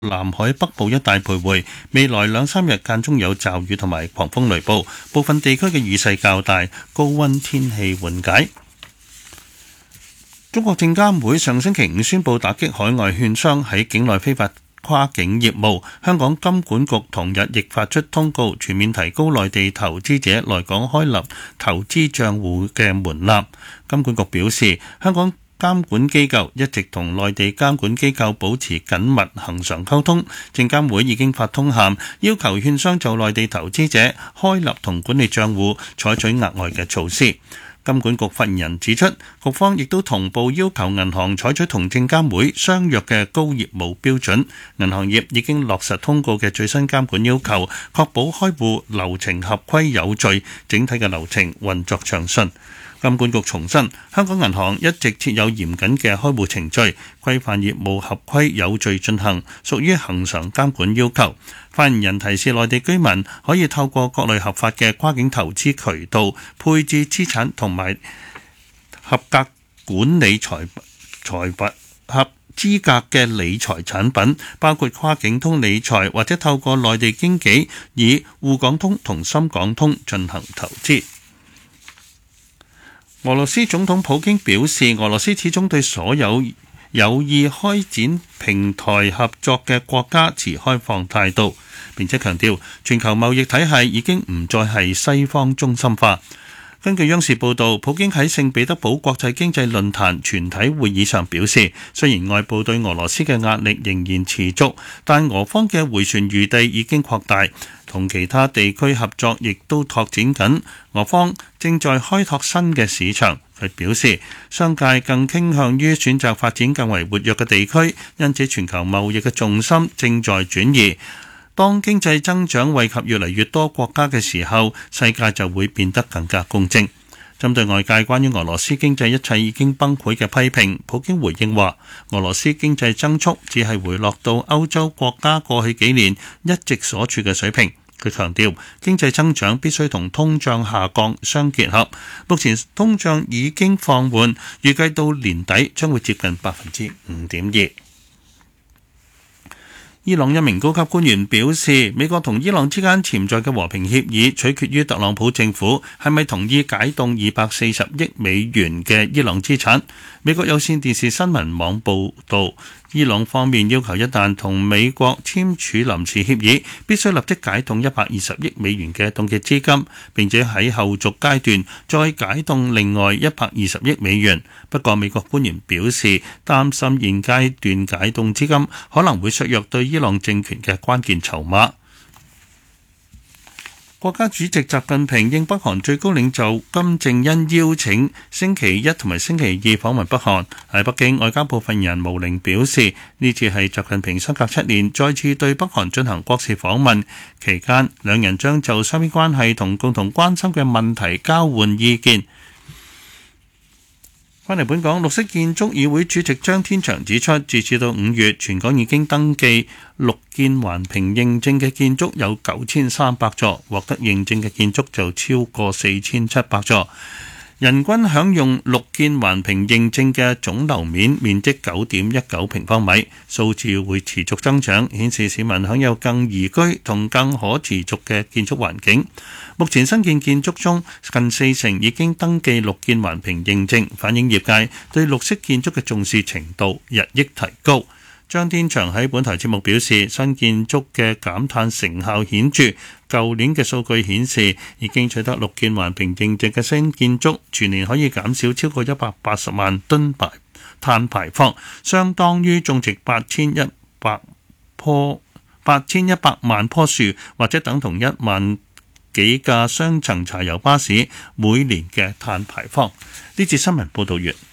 南海北部一帶徘徊，未來2-3日間中有驟雨同埋狂風雷暴，部分地區嘅雨勢較大，高溫天氣緩解。中國證監會上星期五宣布打擊海外券商喺境內非法跨境業務，香港金管局同日亦發出通告，全面提高內地投資者來港開立投資帳戶嘅門檻。金管局表示，香港監管機構一直同內地監管機構保持緊密恆常溝通，證監會已經發通函要求券商就內地投資者開立同管理帳戶採取額外嘅措施。金管局發言人指出，局方亦都同步要求銀行採取同證監會相若嘅高業務標準。銀行業已經落實通告嘅最新監管要求，確保開戶流程合規有序，整體嘅流程運作暢順。金管局重申，香港銀行一直設有嚴謹嘅開戶程序，規範業務合規有序進行，屬於恆常監管要求。發言人提示內地居民可以透過各類合法嘅跨境投資渠道配置資產同埋合格管理財物合資格嘅理財產品，包括跨境通理財或者透過內地經紀以滬港通同深港通進行投資。俄羅斯總統普京表示，俄羅斯始終對所有有意開展平台合作嘅國家持開放態度，並且強調全球貿易體系已經唔再係西方中心化。根據央視報導，普京喺聖彼得堡國際經濟論壇全體會議上表示，雖然外部對俄羅斯嘅壓力仍然持續，但俄方嘅迴旋餘地已經擴大，同其他地區合作亦都拓展緊。俄方正在開拓新嘅市場。佢表示，商界更傾向於選擇發展更為活躍嘅地區，因此全球貿易嘅重心正在轉移。當經濟增長惠及越嚟越多國家嘅時候，世界就會變得更加公正。針對外界關於俄羅斯經濟一切已經崩潰嘅批評，普京回應話，俄羅斯經濟增速只係回落到歐洲國家過去幾年一直所處嘅水平。佢強調，經濟增長必須同通脹下降相結合。目前通脹已經放緩，預計到年底將會接近5.2%。伊朗一名高級官員表示，美國同伊朗之間潛在嘅和平協議取決於特朗普政府係咪同意解凍240億美元嘅伊朗資產。美國有線電視新聞網報導，伊朗方面要求一旦同美國簽署臨時協議，必須立即解凍120億美元嘅凍結資金，並且喺後續階段再解凍另外120億美元。不過美國官員表示，擔心現階段解凍資金可能會削弱對伊朗政權嘅關鍵籌碼。國家主席習近平應北韓最高領袖金正恩邀請，星期一同埋星期二訪問北韓。喺北京，外交部發言人毛寧表示，呢次係習近平相隔7年再次對北韓進行國事訪問，期間兩人將就雙邊關係同共同關心嘅問題交換意見。翻嚟本港，綠色建築議會主席張天祥指出，截至到5月，全港已經登記綠建環評認證嘅建築有9300座，獲得認證嘅建築就超過4700座。人均享用綠建環評認證嘅總樓面面積9.19平方米，數字會持續增長，顯示市民享有更宜居同更可持續嘅建築環境。目前新建建築中近40%已經登記綠建環評認證，反映業界對綠色建築嘅重視程度日益提高。張天祥喺本台節目表示，新建築嘅減碳成效顯著。舊年嘅數據顯示，已經取得綠建環評認證嘅新建築，全年可以減少超過180萬噸碳排放，相當於種植8100萬棵樹，或者等同1萬幾架雙層柴油巴士每年嘅碳排放。呢節新聞報導完。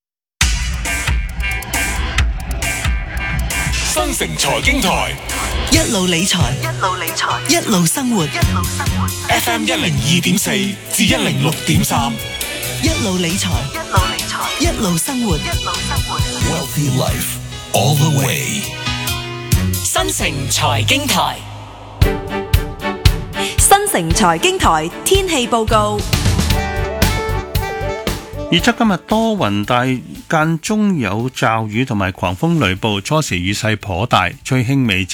新城財經台， 一路理財，一路生活。 FM 102.4至106.3， 一路理財，一路生活。 Wealthy Life all the way。 新城財經台， 新城財經台天氣報告。 預測今日多雲，但間中有驟雨同埋狂風雷暴，初時雨勢頗大，吹輕微至